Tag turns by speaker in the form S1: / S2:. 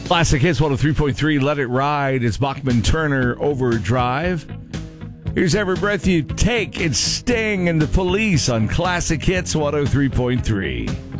S1: Classic Hits 103.3, Let It Ride. It's Bachman Turner Overdrive. Here's Every Breath You Take. It's Sting and the Police on Classic Hits 103.3.